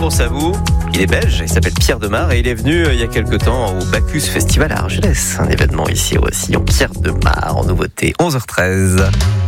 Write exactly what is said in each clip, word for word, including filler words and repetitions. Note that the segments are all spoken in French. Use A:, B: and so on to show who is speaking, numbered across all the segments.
A: réponse à vous. Il est belge, il s'appelle Pierre Demar et il est venu euh, il y a quelque temps au Bacchus Festival à Argelès. Un événement ici au Roussillon. Pierre Demar en nouveauté, onze heures treize.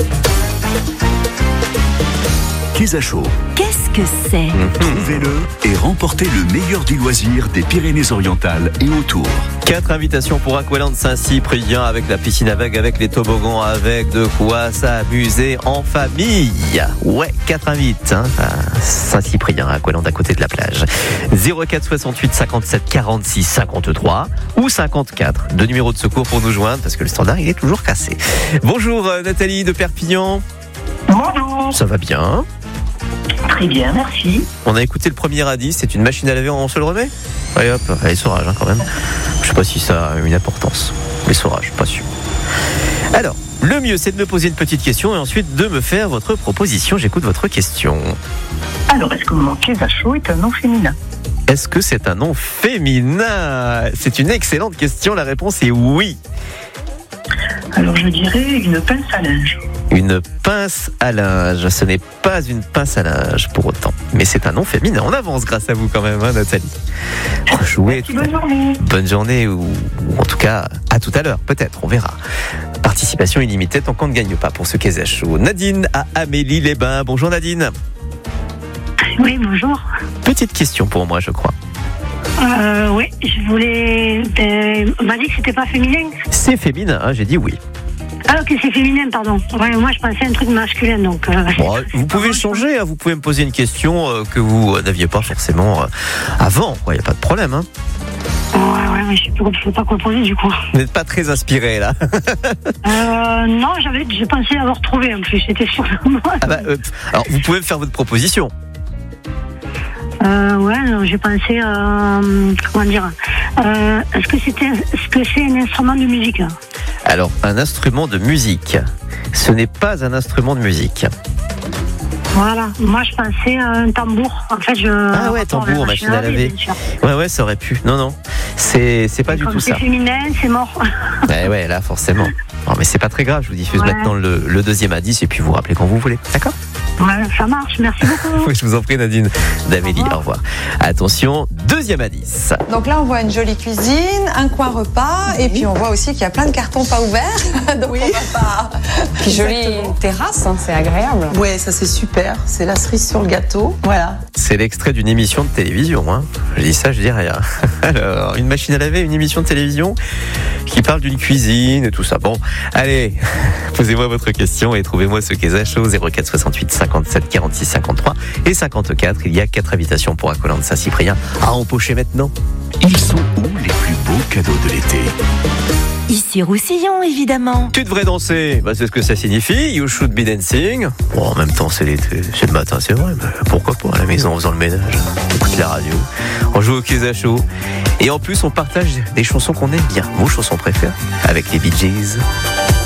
B: Quesacho.
C: Qu'est-ce que c'est ?
B: Trouvez-le et remportez le meilleur du loisir des Pyrénées-Orientales et autour.
A: Quatre invitations pour Aqualand Saint-Cyprien avec la piscine à vagues, avec les toboggans, avec de quoi s'amuser en famille. Ouais, quatre invites hein, à Saint-Cyprien, à Aqualand à côté de la plage. zéro quatre soixante-huit cinquante-sept quarante-six cinquante-trois ou cinquante-quatre. Deux numéros de secours pour nous joindre parce que le standard il est toujours cassé. Bonjour Nathalie de Perpignan.
D: Bonjour.
A: Ça va bien ?
D: Très bien, merci.
A: On a écouté le premier indice, c'est une machine à laver, on se le remet ? Allez hop, allez saurage hein, quand même. Je sais pas si ça a une importance. Les saurages, pas sûr. Alors, le mieux c'est de me poser une petite question et ensuite de me faire votre proposition. J'écoute votre question.
D: Alors, est-ce que mon Quesacho est un nom féminin ?
A: Est-ce que c'est un nom féminin ? C'est une excellente question, la réponse est oui.
D: Alors, je dirais une pince à linge.
A: Une pince à linge. Ce n'est pas une pince à linge pour autant. Mais c'est un nom féminin. On avance grâce à vous quand même, hein, Nathalie. Jouez.
D: Merci, bonne journée.
A: Bonne journée ou, ou en tout cas à tout à l'heure, peut-être, on verra. Participation illimitée tant qu'on ne gagne pas pour ce Quesacho. Nadine à Amélie-les-Bains. Bonjour Nadine.
E: Oui, bonjour.
A: Petite question pour moi, je crois.
E: Euh, oui, je voulais... Euh, on m'a dit que c'était pas féminin.
A: C'est féminin, hein, j'ai dit oui.
E: Ah ok, c'est féminin, pardon. Ouais, moi je pensais à un truc masculin, donc... Euh,
A: bon, vous pouvez changer, hein, vous pouvez me poser une question euh, que vous n'aviez pas forcément euh, avant, il n'y a pas de problème. Hein.
E: Ouais, ouais, mais je ne sais pas quoi poser du coup.
A: Vous n'êtes pas très inspiré là.
E: euh, non, j'avais, j'ai pensé avoir trouvé en plus, j'étais sûre de moi.
A: Ah bah, euh, alors vous pouvez me faire votre proposition.
E: Euh, ouais, alors, j'ai pensé, euh, comment dire, euh, est-ce que c'était, est-ce que c'est un instrument de musique ?
A: Alors, un instrument de musique, ce n'est pas un instrument de musique.
E: Voilà, moi je pensais à un tambour. En fait, je.
A: Ah ouais, tambour, machine à laver. Ouais, ouais, ça aurait pu. Non, non, c'est, c'est pas du tout ça.
E: C'est féminin, c'est mort.
A: Ouais, ouais, là, forcément. Non, mais c'est pas très grave, je vous diffuse ouais. maintenant le, le deuxième indice et puis vous rappelez quand vous voulez. D'accord ?
E: Ouais, ça marche, merci beaucoup.
A: Oui, je vous en prie, Nadine. D'Amélie, au revoir. au revoir. Attention, deuxième indice.
F: Donc là, on voit une jolie cuisine, un coin repas, oui. Et puis on voit aussi qu'il y a plein de cartons pas ouverts. Donc oui. on va pas.
G: Puis jolie terrasse, hein, c'est agréable.
F: Ouais, ça c'est super. C'est la cerise sur le gâteau. Voilà.
A: C'est l'extrait d'une émission de télévision. Hein. Je dis ça, je dis rien. Alors, une machine à laver, une émission de télévision qui parle d'une cuisine et tout ça. Bon, allez, posez-moi votre question et trouvez-moi ce Quesacho. zéro quatre soixante-huit cinquante-sept quarante-six cinquante-trois et cinquante-quatre. Il y a quatre invitations pour Aqualand Saint-Cyprien à empocher maintenant.
B: Ils sont où les plus beaux cadeaux de l'été ?
C: Ici Roussillon, évidemment.
A: Tu devrais danser, bah, c'est ce que ça signifie. You should be dancing. Bon, en même temps, c'est l'été, c'est le matin, c'est vrai, mais pourquoi pas à la maison en faisant le ménage. On écoute la radio, on joue au Quesacho. Et en plus, on partage des chansons qu'on aime bien. Vos chansons préférées avec les Bee Gees.